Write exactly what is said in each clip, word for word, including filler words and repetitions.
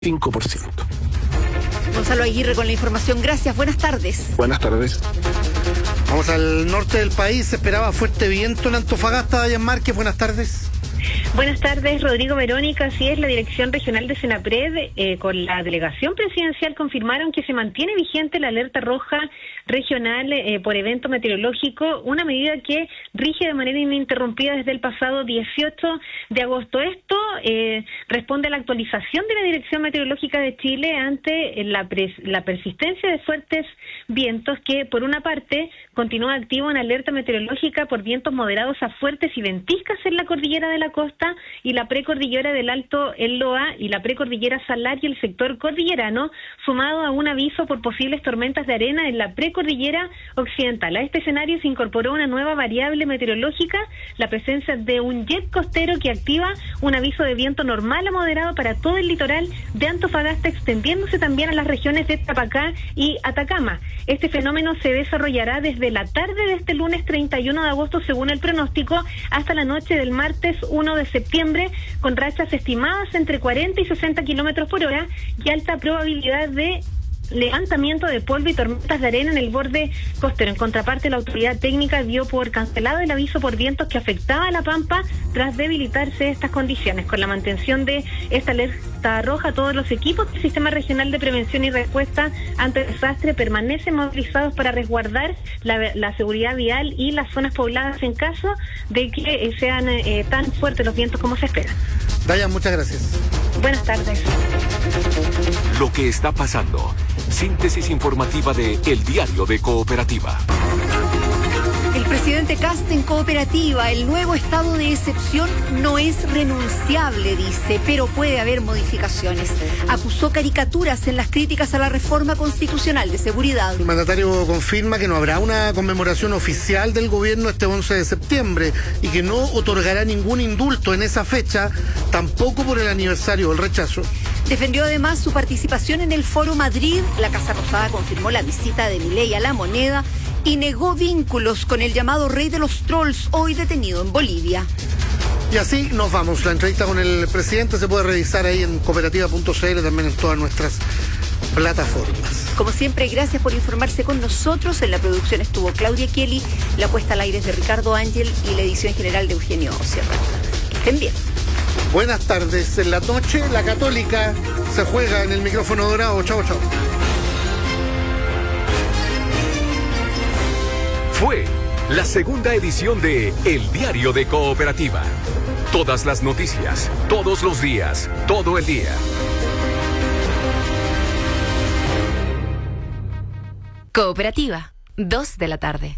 cinco por ciento. Gonzalo Aguirre con la información. Gracias, buenas tardes. Buenas tardes. Vamos al norte del país. Se esperaba fuerte viento en Antofagasta. Dayan Márquez, buenas tardes. Buenas tardes, Rodrigo Verónica. Así es, la Dirección Regional de Senapred eh, con la delegación presidencial confirmaron que se mantiene vigente la alerta roja regional eh, por evento meteorológico, una medida que rige de manera ininterrumpida desde el pasado dieciocho de agosto. Esto eh, responde a la actualización de la Dirección Meteorológica de Chile ante la, pres la persistencia de fuertes vientos que, por una parte, continúa activo en alerta meteorológica por vientos moderados a fuertes y ventiscas en la cordillera de la costa y la precordillera del Alto El Loa y la precordillera Salar y el sector cordillerano, sumado a un aviso por posibles tormentas de arena en la precordillera occidental. A este escenario se incorporó una nueva variable meteorológica, la presencia de un jet costero que activa un aviso de viento normal a moderado para todo el litoral de Antofagasta, extendiéndose también a las regiones de Tarapacá y Atacama. Este fenómeno se desarrollará desde la tarde de este lunes treinta y uno de agosto, según el pronóstico, hasta la noche del martes uno de septiembre, con rachas estimadas entre cuarenta y sesenta kilómetros por hora y alta probabilidad de levantamiento de polvo y tormentas de arena en el borde costero. En contraparte, la autoridad técnica dio por cancelado el aviso por vientos que afectaba a La Pampa tras debilitarse estas condiciones. Con la mantención de esta alerta roja, todos los equipos del Sistema Regional de Prevención y Respuesta ante el Desastre permanecen movilizados para resguardar la, la seguridad vial y las zonas pobladas en caso de que eh, sean eh, tan fuertes los vientos como se espera. Dayan, muchas gracias. Buenas tardes. Lo que está pasando. Síntesis informativa de El Diario de Cooperativa. El presidente Kast en Cooperativa, el nuevo estado de excepción no es renunciable, dice, pero puede haber modificaciones. Acusó caricaturas en las críticas a la reforma constitucional de seguridad. El mandatario confirma que no habrá una conmemoración oficial del gobierno este once de septiembre y que no otorgará ningún indulto en esa fecha, tampoco por el aniversario del rechazo. Defendió además su participación en el Foro Madrid. La Casa Rosada confirmó la visita de Milei a La Moneda y negó vínculos con el llamado rey de los trolls, hoy detenido en Bolivia. Y así nos vamos. La entrevista con el presidente se puede revisar ahí en cooperativa punto c l, también en todas nuestras plataformas. Como siempre, gracias por informarse con nosotros. En la producción estuvo Claudia Kelly, la puesta al aire es de Ricardo Ángel y la edición general de Eugenio Sierra. Que estén bien. Buenas tardes. En la noche, la Católica se juega en el micrófono dorado. Chao, chao. Fue la segunda edición de El Diario de Cooperativa. Todas las noticias, todos los días, todo el día. Cooperativa, dos de la tarde.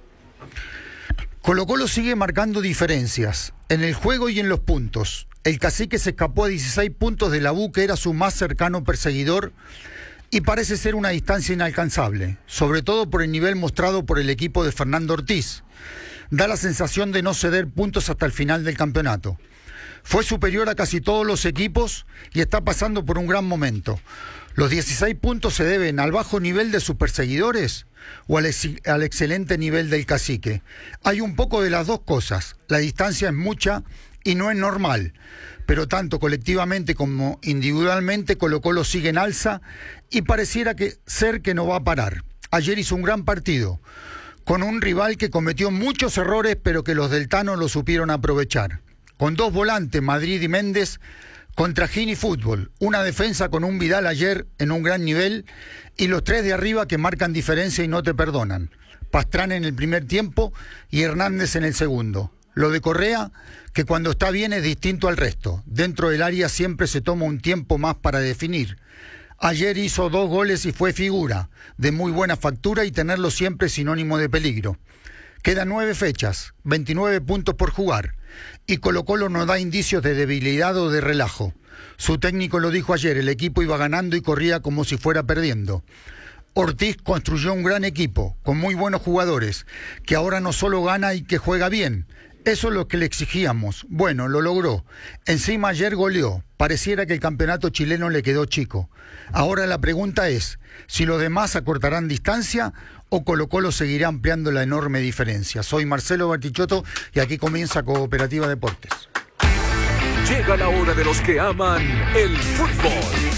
Colo-Colo sigue marcando diferencias en el juego y en los puntos. El Cacique se escapó a dieciséis puntos de la U, que era su más cercano perseguidor, y parece ser una distancia inalcanzable, sobre todo por el nivel mostrado por el equipo de Fernando Ortiz. Da la sensación de no ceder puntos hasta el final del campeonato. Fue superior a casi todos los equipos y está pasando por un gran momento. ¿Los dieciséis puntos se deben al bajo nivel de sus perseguidores o al, ex al excelente nivel del Cacique? Hay un poco de las dos cosas. La distancia es mucha y no es normal, pero tanto colectivamente como individualmente Colo-Colo sigue en alza y pareciera que ser que no va a parar. Ayer hizo un gran partido, con un rival que cometió muchos errores, pero que los del Tano lo supieron aprovechar. Con dos volantes, Madrid y Méndez, contra Gini Fútbol, una defensa con un Vidal ayer en un gran nivel y los tres de arriba que marcan diferencia y no te perdonan. Pastrana en el primer tiempo y Hernández en el segundo. Lo de Correa, que cuando está bien es distinto al resto. Dentro del área siempre se toma un tiempo más para definir. Ayer hizo dos goles y fue figura, de muy buena factura y tenerlo siempre es sinónimo de peligro. Quedan nueve fechas, veintinueve puntos por jugar, y Colo-Colo no da indicios de debilidad o de relajo. Su técnico lo dijo ayer, el equipo iba ganando y corría como si fuera perdiendo. Ortiz construyó un gran equipo, con muy buenos jugadores, que ahora no solo gana y que juega bien. Eso es lo que le exigíamos. Bueno, lo logró. Encima ayer goleó. Pareciera que el campeonato chileno le quedó chico. Ahora la pregunta es, si los demás acortarán distancia o Colo-Colo seguirá ampliando la enorme diferencia. Soy Marcelo Bartichotto y aquí comienza Cooperativa Deportes. Llega la hora de los que aman el fútbol.